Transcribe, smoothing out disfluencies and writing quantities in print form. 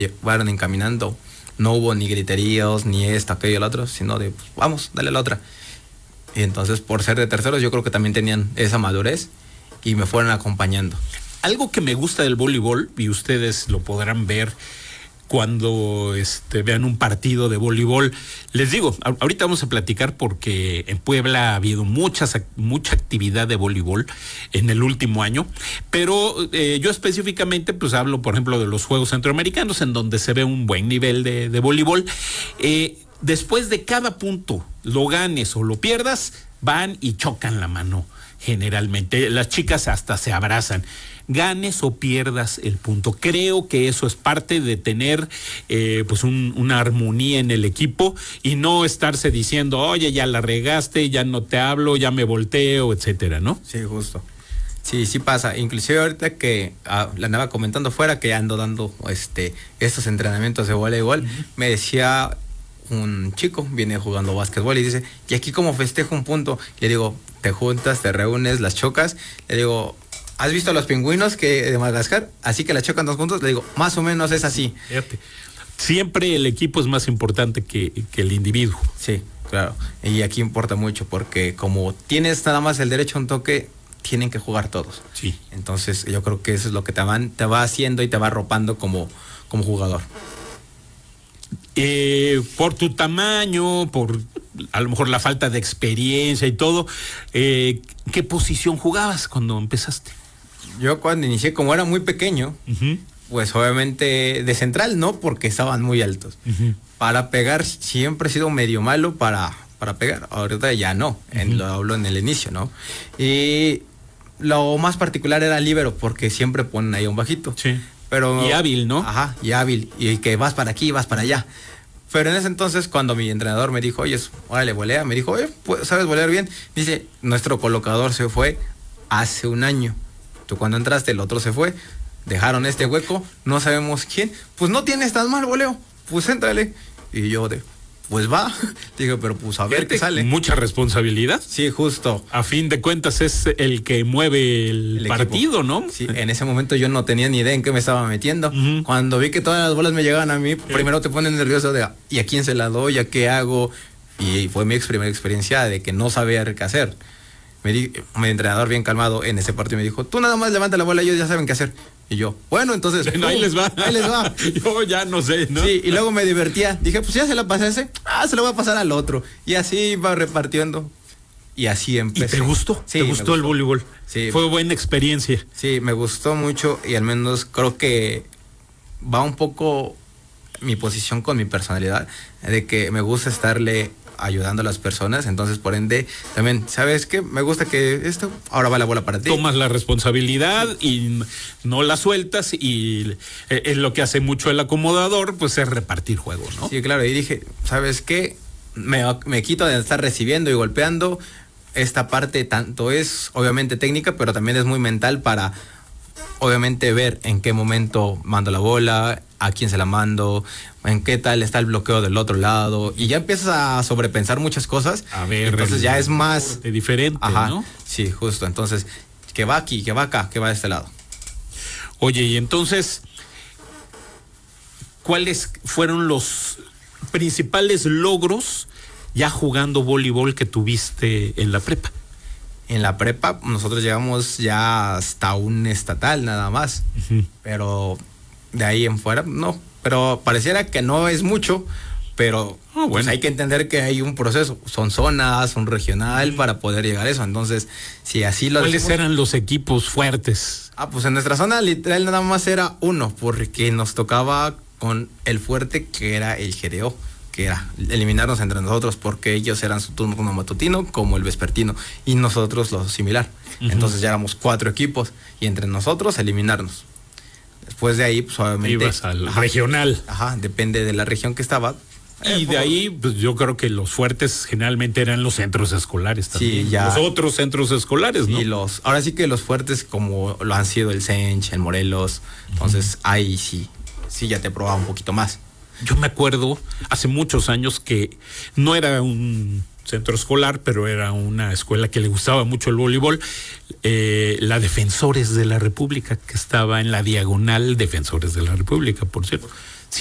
llevaron encaminando. No hubo ni griteríos, ni esto, aquello, el otro, sino de, pues, vamos, dale a la otra. Y entonces, por ser de terceros, yo creo que también tenían esa madurez y me fueron acompañando. Algo que me gusta del voleibol, y ustedes lo podrán ver cuando vean un partido de voleibol. Les digo, ahorita vamos a platicar porque en Puebla ha habido mucha actividad de voleibol en el último año, pero yo específicamente pues hablo, por ejemplo, de los Juegos Centroamericanos, en donde se ve un buen nivel de voleibol. Después de cada punto, lo ganes o lo pierdas, van y chocan la mano. Generalmente las chicas hasta se abrazan, ganes o pierdas el punto. Creo que eso es parte de tener pues una armonía en el equipo y no estarse diciendo, oye, ya la regaste, ya no te hablo, ya me volteo, etcétera, ¿no? Sí, justo. Sí, sí pasa. Inclusive ahorita que la andaba comentando fuera, que ando dando estos entrenamientos de voleibol, me decía un chico, viene jugando básquetbol y dice, ¿y aquí cómo festejo un punto? Le digo, te juntas, te reúnes, las chocas. Le digo, ¿has visto a los pingüinos de Madagascar? Así que las chocan dos juntos. Le digo, más o menos es así. Fíjate. Siempre el equipo es más importante que el individuo. Sí, claro. Y aquí importa mucho porque como tienes nada más el derecho a un toque, tienen que jugar todos. Sí. Entonces yo creo que eso es lo que te va haciendo y te va arropando como jugador. Por tu tamaño, por a lo mejor la falta de experiencia y todo, ¿qué posición jugabas cuando empezaste? Yo cuando inicié, como era muy pequeño, pues obviamente de central no, porque estaban muy altos. Para pegar siempre he sido medio malo para pegar. Ahorita ya no, lo hablo en el inicio, ¿no? Y lo más particular era líbero, porque siempre ponen ahí un bajito. Sí. Pero, y hábil, ¿no? Ajá, y hábil. Y que vas para aquí, vas para allá. Pero en ese entonces, cuando mi entrenador me dijo, oye, órale, volea, me dijo, oye, ¿sabes volear bien? Dice, nuestro colocador se fue hace un año. Tú cuando entraste, el otro se fue. Dejaron este hueco, no sabemos quién. Pues no tienes tan mal voleo, pues éntrale. Y yo pues va. Digo, pero pues a ver qué sale. Mucha responsabilidad. Sí, justo. A fin de cuentas es el que mueve el partido, equipo, ¿no? Sí, en ese momento yo no tenía ni idea en qué me estaba metiendo. Cuando vi que todas las bolas me llegaban a mí, primero te pones nervioso de, ¿y a quién se la doy? ¿A qué hago? Y fue mi primera experiencia de que no sabía qué hacer. Mi entrenador bien calmado en ese partido me dijo, tú nada más levanta la bola, ellos ya saben qué hacer. Y yo, bueno, entonces... Bueno, ahí les va. Ahí les va. Yo ya no sé, ¿no? Sí, y luego me divertía. Dije, pues ya se la pasé a ese, se lo voy a pasar al otro. Y así iba repartiendo. Y así empecé. ¿Y te gustó? Sí, ¿te gustó el voleibol? Sí. Fue buena experiencia. Sí, me gustó mucho y al menos creo que va un poco mi posición con mi personalidad, de que me gusta estarle ayudando a las personas, entonces por ende también, ¿sabes qué? Me gusta que ahora va la bola para ti. Tomas la responsabilidad y no la sueltas y es lo que hace mucho el acomodador, pues es repartir juego, ¿no? Sí, claro, y dije, ¿sabes qué? Me quito de estar recibiendo y golpeando. Esta parte tanto es obviamente técnica, pero también es muy mental para obviamente ver en qué momento mando la bola, a quién se la mando, en qué tal está el bloqueo del otro lado, y ya empiezas a sobrepensar muchas cosas. A ver, entonces ya es más diferente, ¿no? Sí, justo. Entonces, que va aquí, que va acá, que va de este lado. Oye, y entonces, ¿cuáles fueron los principales logros ya jugando voleibol que tuviste en la prepa? En la prepa nosotros llegamos ya hasta un estatal nada más, pero de ahí en fuera no, pero pareciera que no es mucho, pero pues hay que entender que hay un proceso, son zonas, un regional para poder llegar a eso. Entonces, si así lo ¿cuáles eran los equipos fuertes? Pues en nuestra zona literal nada más era uno, porque nos tocaba con el fuerte que era el GDO, que era eliminarnos entre nosotros, porque ellos eran su turno matutino como el vespertino y nosotros lo similar. Entonces ya éramos 4 equipos y entre nosotros eliminarnos. Después de ahí, pues obviamente ibas al regional. Depende de la región que estaba. Y de ahí, pues yo creo que los fuertes generalmente eran los centros escolares también. Sí, ya. Los otros centros escolares, ¿no? Y ahora sí que los fuertes como lo han sido el Sench, el Morelos. Entonces ahí sí ya te probaba un poquito más. Yo me acuerdo hace muchos años que no era un centro escolar, pero era una escuela que le gustaba mucho el voleibol, la Defensores de la República, que estaba en la diagonal Defensores de la República, por cierto.